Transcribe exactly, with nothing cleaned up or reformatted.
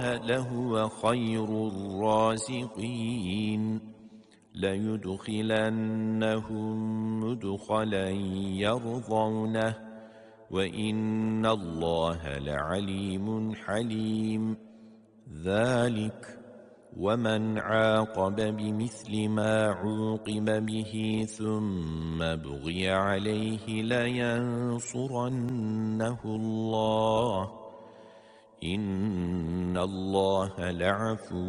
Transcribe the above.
لهو خير الرازقين ليدخلنهم مدخلا يرضونه وإن الله لعليم حليم ذلك ومن عاقب بمثل ما عوقب به ثم بغي عليه لينصرنه الله إن الله لعفو